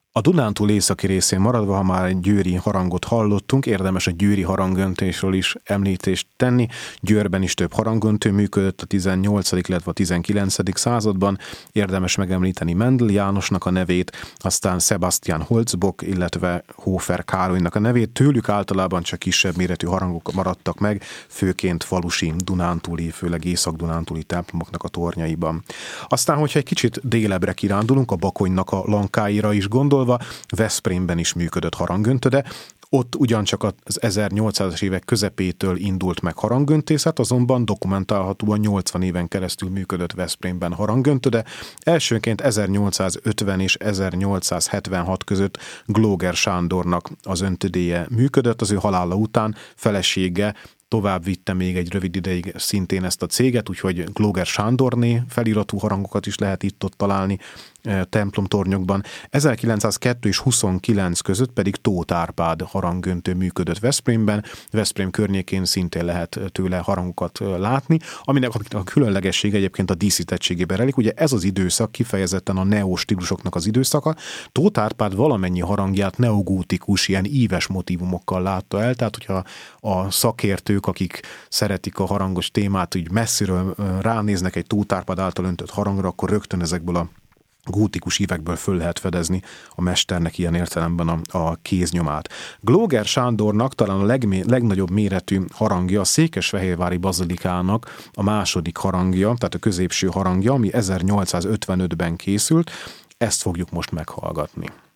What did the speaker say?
A Dunántúl északi részén maradva, ha már egy győri harangot hallottunk, érdemes a győri harangöntésről is említést tenni. Győrben is több harangöntő működött a 18., illetve a 19. században. Érdemes megemlíteni Mendel Jánosnak a nevét, aztán Sebastian Holzbock, illetve Hofer Károlynak a nevét. Tőlük általában csak kisebb méretű harangok maradtak meg, főként falusi dunántúli, főleg észak-dunántúli templomoknak a tornyaiban. Aztán, hogyha egy kicsit délebbre kirándulunk, a Bakonynak a lankáira is gondolva, Veszprémben is működött harangöntöde. Ott ugyancsak az 1800-as évek közepétől indult meg harangöntészet, azonban dokumentálhatóan 80 éven keresztül működött Veszprémben harangöntöde. Elsőként 1850 és 1876 között Glóger Sándornak az öntödéje működött, az ő halála után felesége tovább vitte még egy rövid ideig szintén ezt a céget, úgyhogy Glóger Sándorné feliratú harangokat is lehet itt-ott találni templomtornyokban. 1902 és 29 között pedig Tóth Árpád harangöntő működött Veszprémben. Veszprém környékén szintén lehet tőle harangokat látni, aminek a különlegessége egyébként a díszítettségében rejlik. Ugye ez az időszak kifejezetten a neostílusoknak az időszaka. Tóth Árpád valamennyi harangját neogótikus, ilyen íves motívumokkal látta el, tehát hogyha a szakértők, akik szeretik a harangos témát, úgy messziről ránéznek egy Tóth Árpád által öntött harangra, akkor rögtön ezekből a gótikus ívekből föl lehet fedezni a mesternek ilyen értelemben a kéznyomát. Glóger Sándornak talán a legnagyobb méretű harangja a Székesfehérvári bazilikának a második harangja, tehát a középső harangja, ami 1855-ben készült, ezt fogjuk most meghallgatni.